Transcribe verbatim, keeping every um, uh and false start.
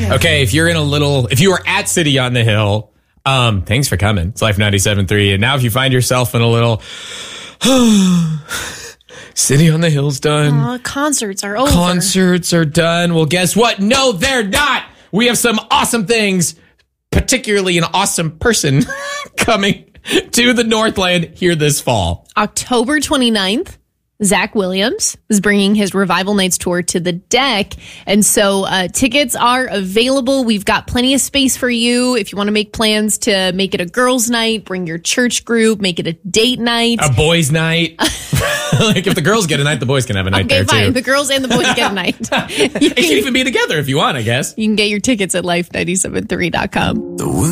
Okay, if you're in a little, if you are at City on the Hill, um, thanks for coming. It's Life ninety-seven point three. And now if you find yourself in a little, City on the Hill's done. Uh, concerts are over. Concerts are done. Well, guess what? No, they're not. We have some awesome things, particularly an awesome person coming to the Northland here this fall. October twenty-ninth. Zach Williams is bringing his Revival Nights tour to the deck. And so uh, tickets are available. We've got plenty of space for you. If you want to make plans to make it a girls' night, bring your church group, make it a date night. A boys' night. Like if the girls get a night, the boys can have a night okay, there fine. too. The girls and the boys get a night. They can even be together if you want, I guess. You can get your tickets at life ninety-seven three dot com.